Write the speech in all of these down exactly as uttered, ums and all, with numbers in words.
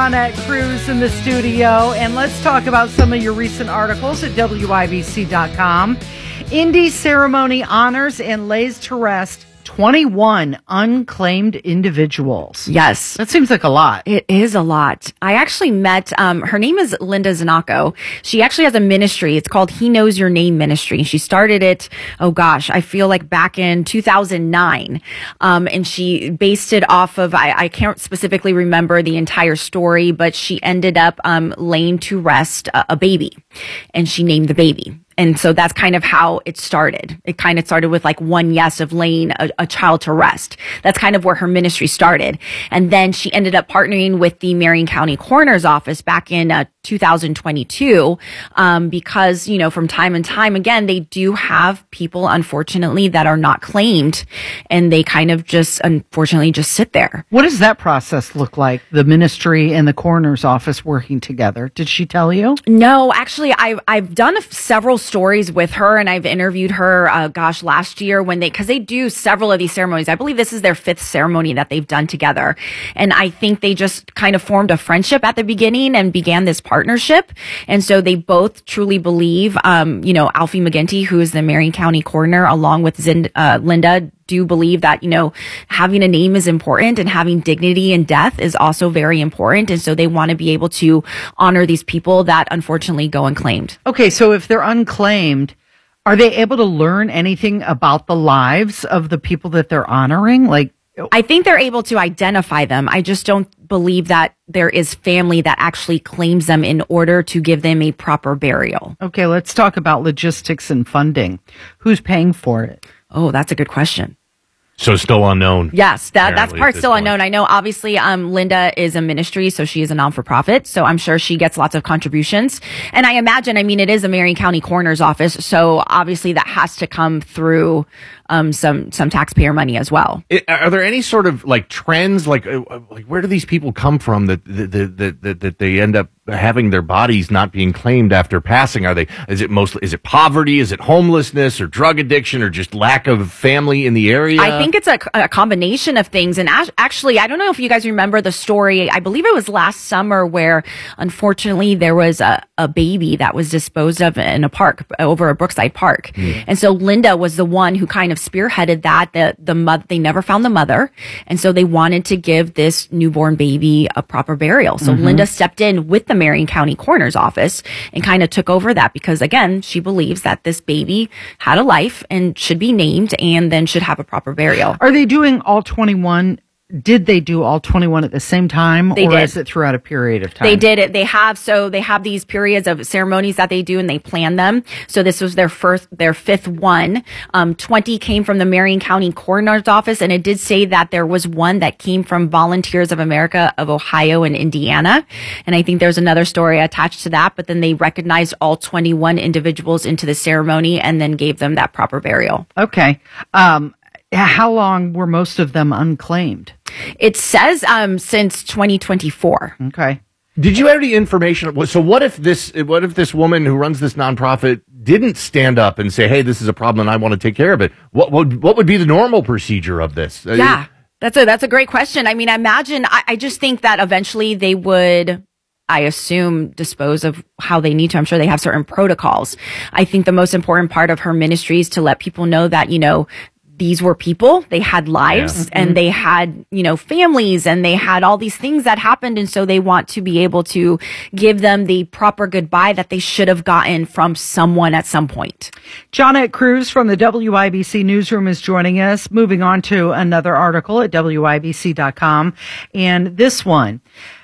Johnette Cruz in the studio, and let's talk about some of your recent articles at W I B C dot com. Indy ceremony honors and lays to rest twenty-one unclaimed individuals. Yes. That seems like a lot. It is a lot. I actually met, um, her name is Linda Zanacco. She actually has a ministry. It's called He Knows Your Name Ministry. She started it, oh gosh, I feel like back in two thousand nine. Um, and she based it off of, I, I can't specifically remember the entire story, but she ended up, um, laying to rest a, a baby, and she named the baby. And so that's kind of how it started. It kind of started with like one yes of laying a, a child to rest. That's kind of where her ministry started. And then she ended up partnering with the Marion County Coroner's Office back in uh, two thousand twenty-two, um, because, you know, from time and time again, they do have people, unfortunately, that are not claimed, and they kind of just, unfortunately, just sit there. What does that process look like, the ministry and the coroner's office working together? Did she tell you? No, actually, I've, I've done several stories with her, and I've interviewed her, uh, gosh, last year when they, cause they do several of these ceremonies. I believe this is their fifth ceremony that they've done together. And I think they just kind of formed a friendship at the beginning and began this partnership. And so they both truly believe, um, you know, Alfie McGinty, who is the Marion County coroner, along with Zind- uh, Linda, do believe that, you know, having a name is important, and having dignity in death is also very important. And so they want to be able to honor these people that unfortunately go unclaimed. Okay, so if they're unclaimed, are they able to learn anything about the lives of the people that they're honoring? Like, I think they're able to identify them. I just don't believe that there is family that actually claims them in order to give them a proper burial. Okay, let's talk about logistics and funding. Who's paying for it? Oh, that's a good question. So still unknown. Yes, that that's Apparently part at this still point. unknown. I know obviously um Linda is a ministry, so she is a non-for-profit, so I'm sure she gets lots of contributions. And I imagine, I mean, it is a Marion County Coroner's Office, so obviously that has to come through um some some taxpayer money as well. It, are there any sort of like trends, like uh, like where do these people come from that that, that that that they end up having their bodies not being claimed after passing? Are they, is it mostly, is it poverty, is it homelessness, or drug addiction, or just lack of family in the area? I think it's a, a combination of things. And as, actually, I don't know if you guys remember the story. I believe it was last summer where, unfortunately, there was a, a baby that was disposed of in a park, over at Brookside Park. Mm. And so Linda was the one who kind of spearheaded that. The, the mother, they never found the mother. And so they wanted to give this newborn baby a proper burial. So mm-hmm. Linda stepped in with the Marion County Coroner's Office and kind of took over that, because again, she believes that this baby had a life and should be named and then should have a proper burial. Are they doing all twenty-one? Did they do all twenty-one at the same time, they or did. is it throughout a period of time? They did it. They have, so they have these periods of ceremonies that they do, and they plan them. So this was their first, their fifth one. Um, twenty came from the Marion County Coroner's Office, and it did say that there was one that came from Volunteers of America of Ohio and Indiana. And I think there's another story attached to that, but then they recognized all twenty-one individuals into the ceremony and then gave them that proper burial. Okay. Um, how long were most of them unclaimed? It says um, since twenty twenty-four. Okay. Did you have any information? So what if this, what if this woman who runs this nonprofit didn't stand up and say, hey, this is a problem and I want to take care of it? What would, what would be the normal procedure of this? Yeah, that's a, that's a great question. I mean, I imagine, I, I just think that eventually they would, I assume, dispose of how they need to. I'm sure they have certain protocols. I think the most important part of her ministry is to let people know that, you know, these were people, they had lives, yeah. mm-hmm. and they had, you know, families, and they had all these things that happened. And so they want to be able to give them the proper goodbye that they should have gotten from someone at some point. Johnette Cruz from the W I B C newsroom is joining us. Moving on to another article at W I B C dot com. And this one,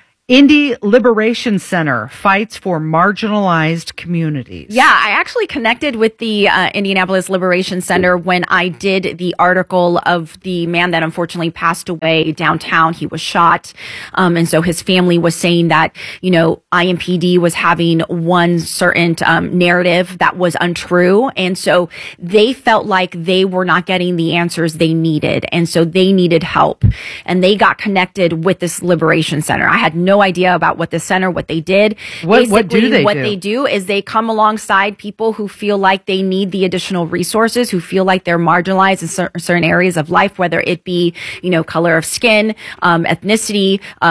Indy Liberation Center fights for marginalized communities. Yeah, I actually connected with the uh, Indianapolis Liberation Center when I did the article of the man that unfortunately passed away downtown. He was shot. Um, and so his family was saying that, you know, I M P D was having one certain um, narrative that was untrue. And so they felt like they were not getting the answers they needed. And so they needed help. And they got connected with this Liberation Center. I had no idea about what the center, what they did. What, what do they what do? they do is they come alongside people who feel like they need the additional resources, who feel like they're marginalized in cer- certain areas of life, whether it be, you know, color of skin, um, ethnicity, um,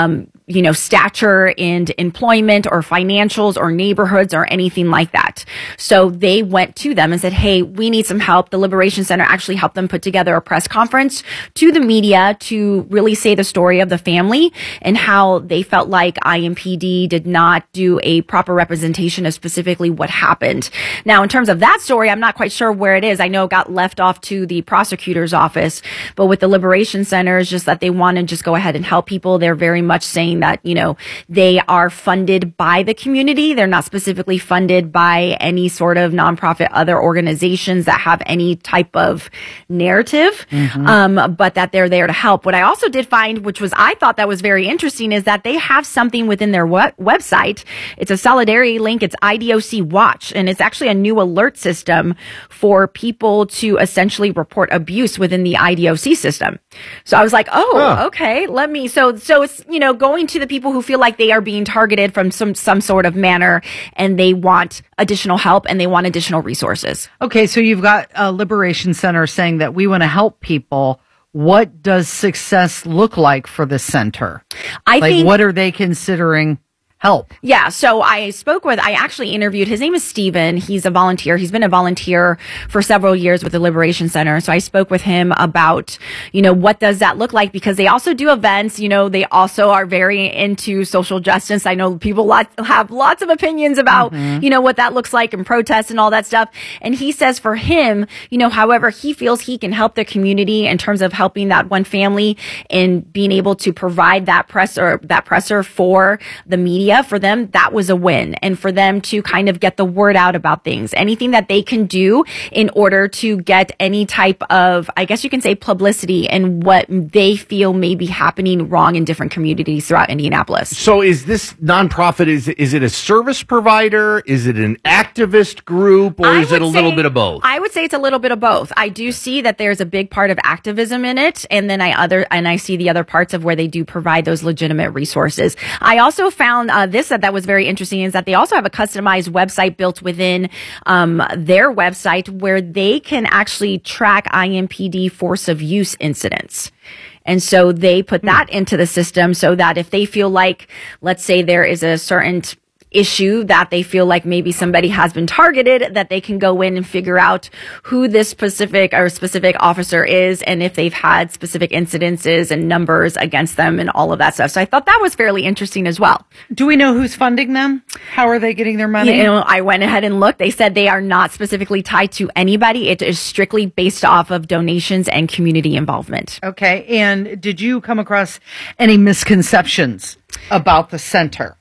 you know, stature in employment or financials or neighborhoods or anything like that. So they went to them and said, hey, we need some help. The Liberation Center actually helped them put together a press conference to the media to really say the story of the family and how they felt like I M P D did not do a proper representation of specifically what happened. Now, in terms of that story, I'm not quite sure where it is. I know it got left off to the prosecutor's office, but with the Liberation Center, it's just that they want to just go ahead and help people. They're very much saying that, you know, they are funded by the community. They're not specifically funded by any sort of nonprofit, other organizations that have any type of narrative, mm-hmm. um, but that they're there to help. What I also did find, which was, I thought that was very interesting, is that they have something within their web- website. It's a solidarity link. It's I D O C Watch, and it's actually a new alert system for people to essentially report abuse within the I D O C system. So I was like, oh, huh. okay, let me, so, so it's, you know, going to the people who feel like they are being targeted from some, some sort of manner and they want additional help and they want additional resources. Okay. So you've got a Liberation Center saying that we want to help people. What does success look like for the center? I like, think, what are they considering help? Yeah. So I spoke with, I actually interviewed, his name is Steven. He's a volunteer. He's been a volunteer for several years with the Liberation Center. So I spoke with him about, you know, what does that look like? Because they also do events. You know, they also are very into social justice. I know people lot, have lots of opinions about, mm-hmm. you know, what that looks like and protests and all that stuff. And he says for him, you know, however he feels he can help the community in terms of helping that one family and being able to provide that presser, that presser for the media. For them, that was a win. And for them to kind of get the word out about things, anything that they can do in order to get any type of, I guess you can say, publicity and what they feel may be happening wrong in different communities throughout Indianapolis. So is this nonprofit, is, is it a service provider? Is it an activist group? Or I is it a say, little bit of both? I would say it's a little bit of both. I do see that there's a big part of activism in it. And then I other, and I see the other parts of where they do provide those legitimate resources. I also found, uh, this that, that was very interesting is that they also have a customized website built within um, their website where they can actually track I M P D force of use incidents. And so they put that into the system so that if they feel like, let's say there is a certain issue that they feel like maybe somebody has been targeted, that they can go in and figure out who this specific or specific officer is and if they've had specific incidences and numbers against them and all of that stuff. So I thought that was fairly interesting as well. Do we know who's funding them? How are they getting their money? You know, I went ahead and looked. They said they are not specifically tied to anybody. It is strictly based off of donations and community involvement. Okay. And did you come across any misconceptions about the center?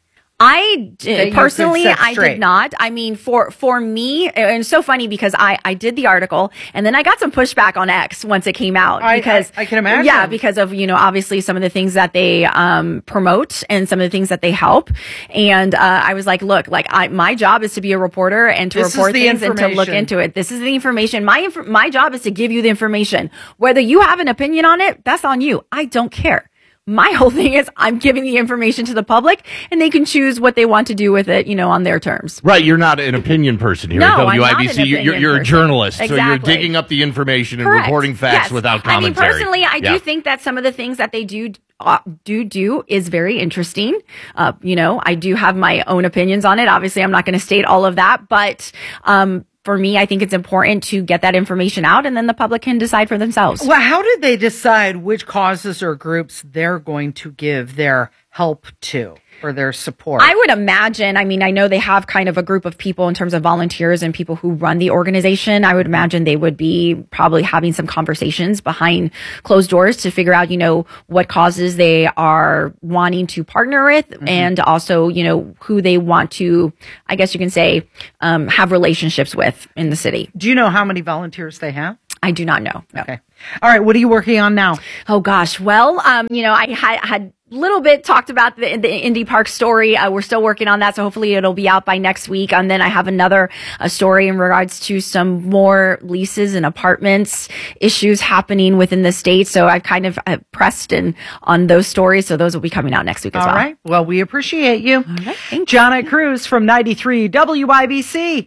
I did, personally, I did not. I mean, for, for me, and it's so funny because I, I did the article and then I got some pushback on X once it came out. I, because I, I can imagine. Yeah, because of, you know, obviously some of the things that they, um, promote and some of the things that they help. And, uh, I was like, look, like I, my job is to be a reporter and to this report things and to look into it. This is the information. My, inf- my job is to give you the information. Whether you have an opinion on it, that's on you. I don't care. My whole thing is I'm giving the information to the public and they can choose what they want to do with it, you know, on their terms. Right. You're not an opinion person here no, at W I B C. I'm not an you're, you're, you're a journalist. Exactly. So you're digging up the information and Correct. reporting facts yes. without commentary. I mean, personally, I yeah. do think that some of the things that they do uh, do do is very interesting. Uh, you know, I do have my own opinions on it. Obviously, I'm not going to state all of that, but um for me, I think it's important to get that information out and then the public can decide for themselves. Well, how did they decide which causes or groups they're going to give their help to or their support? I would imagine, I mean, I know they have kind of a group of people in terms of volunteers and people who run the organization. I would imagine they would be probably having some conversations behind closed doors to figure out, you know, what causes they are wanting to partner with mm-hmm. and also, you know, who they want to, I guess you can say, um, have relationships with in the city. Do you know how many volunteers they have? I do not know. No. Okay. All right. What are you working on now? Oh gosh. Well, um, you know, I had, had little bit talked about the, the Indy Park story. Uh, we're still working on that. So hopefully it'll be out by next week. And then I have another uh, story in regards to some more leases and apartments issues happening within the state. So I kind of uh, pressed in on those stories. So those will be coming out next week as All well. All right. Well, we appreciate you. All right. Thanks. Jonna Cruz from ninety-three W I B C.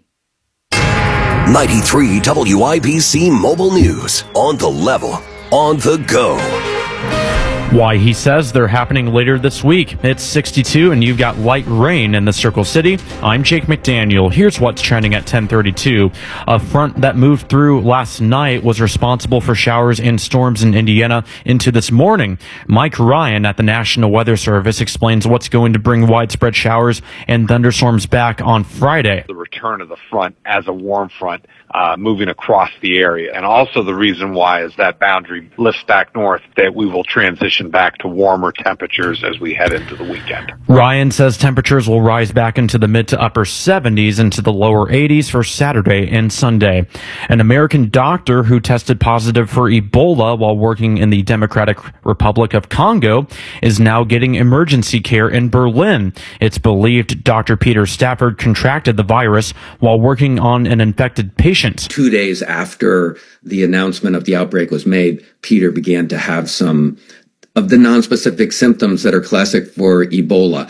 ninety-three W I B C Mobile News. On the level, on the go. Why he says they're happening later this week. It's sixty-two and you've got light rain in the Circle City. I'm Jake McDaniel. Here's what's trending at ten thirty-two. A front that moved through last night was responsible for showers and storms in Indiana into this morning. Mike Ryan at the National Weather Service explains what's going to bring widespread showers and thunderstorms back on Friday. The return of the front as a warm front uh, moving across the area. And also the reason why is that boundary lifts back north, that we will transition back to warmer temperatures as we head into the weekend. Ryan says temperatures will rise back into the mid to upper seventies into the lower eighties for Saturday and Sunday. An American doctor who tested positive for Ebola while working in the Democratic Republic of Congo is now getting emergency care in Berlin. It's believed Doctor Peter Stafford contracted the virus while working on an infected patient. Two days after the announcement of the outbreak was made, Peter began to have some of the nonspecific symptoms that are classic for Ebola: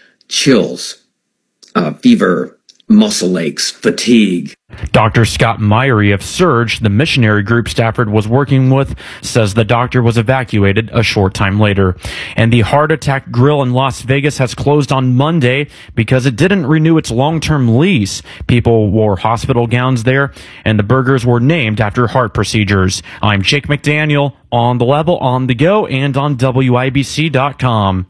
chills, uh, fever, muscle aches, fatigue. Doctor Scott Myrie of Surge, the missionary group Stafford was working with, says the doctor was evacuated a short time later. And the Heart Attack Grill in Las Vegas has closed on Monday because it didn't renew its long-term lease. People wore hospital gowns there, and the burgers were named after heart procedures. I'm Jake McDaniel, on the level, on the go, and on W I B C dot com.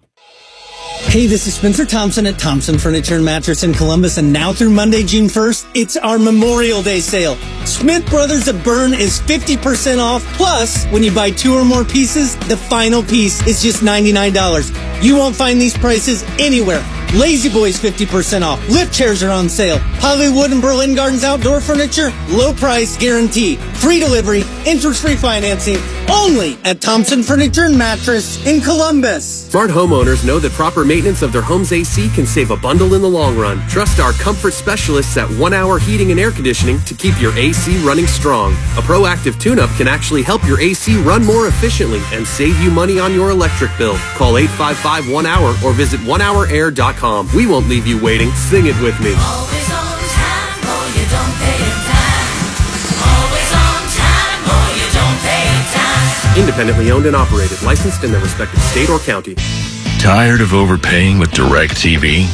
Hey, this is Spencer Thompson at Thompson Furniture and Mattress in Columbus, and now through Monday, June first, it's our Memorial Day sale. Smith Brothers of Bern is fifty percent off, plus, when you buy two or more pieces, the final piece is just ninety-nine dollars. You won't find these prices anywhere. Lazy Boys fifty percent off. Lift chairs are on sale. Hollywood and Berlin Gardens outdoor furniture, low price guarantee. Free delivery, interest-free financing, only at Thompson Furniture and Mattress in Columbus. Smart homeowners know that proper maintenance of their home's A C can save a bundle in the long run. Trust our comfort specialists at One Hour Heating and Air Conditioning to keep your A C running strong. A proactive tune-up can actually help your A C run more efficiently and save you money on your electric bill. Call eight five five one hour or visit one hour air dot com. We won't leave you waiting. Sing it with me. Always on time, or you don't pay in time. Always on time, or you don't pay in time. Independently owned and operated, licensed in their respective state or county. Tired of overpaying with DirecTV?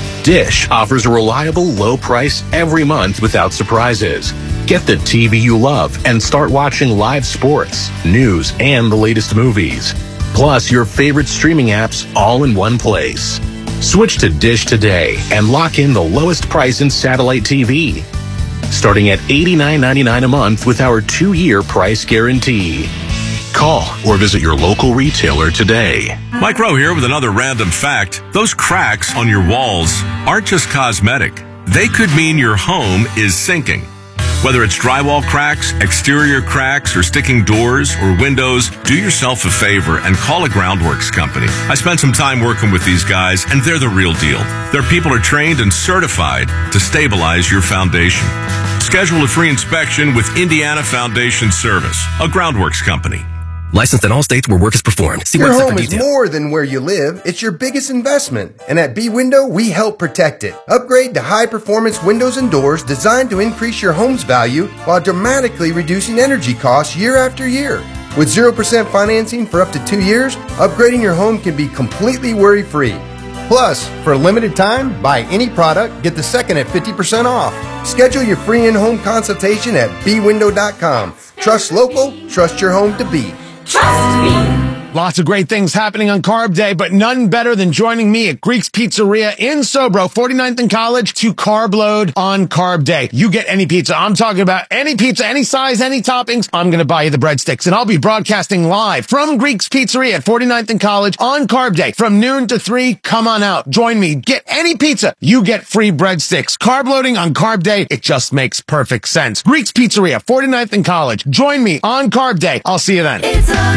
Dish offers a reliable low price every month without surprises. Get the T V you love and start watching live sports, news, and the latest movies. Plus your favorite streaming apps all in one place. Switch to Dish today and lock in the lowest price in satellite T V. Starting at eighty-nine ninety-nine a month with our two-year price guarantee. Call or visit your local retailer today. Mike Rowe here with another random fact. Those cracks on your walls aren't just cosmetic. They could mean your home is sinking. Whether it's drywall cracks, exterior cracks, or sticking doors or windows, do yourself a favor and call a Groundworks company. I spent some time working with these guys, and they're the real deal. Their people are trained and certified to stabilize your foundation. Schedule a free inspection with Indiana Foundation Service, a Groundworks company. Licensed in all states where work is performed. See your website home for is details. more than where you live. It's your biggest investment. And at B-Window, we help protect it. Upgrade to high-performance windows and doors designed to increase your home's value while dramatically reducing energy costs year after year. With zero percent financing for up to two years, upgrading your home can be completely worry-free. Plus, for a limited time, buy any product, get the second at fifty percent off. Schedule your free in-home consultation at B window dot com. Trust local, trust your home to be. Trust me. Lots of great things happening on Carb Day, but none better than joining me at Greek's Pizzeria in Sobro, forty-ninth and College, to carb load on Carb Day. You get any pizza. I'm talking about any pizza, any size, any toppings. I'm going to buy you the breadsticks, and I'll be broadcasting live from Greek's Pizzeria at forty-ninth and College on Carb Day from noon to three. Come on out. Join me. Get any pizza. You get free breadsticks. Carb loading on Carb Day. It just makes perfect sense. Greek's Pizzeria, forty-ninth and College. Join me on Carb Day. I'll see you then. It's a